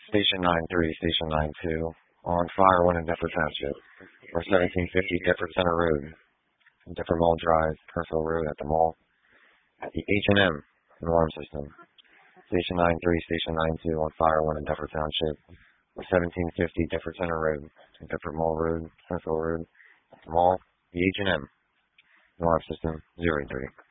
Station 93, Station 92, on Fire 1 in Deptford Township, or 1750 Deptford Center Road, Deptford Mall Drive, Purcell Road at the mall, at the H&M alarm system. Station 93, Station 92, on Fire 1 in Deptford Township, or 1750 Deptford Center Road, Deptford Mall Road, Purcell Road, at the mall, the H&M alarm system 030.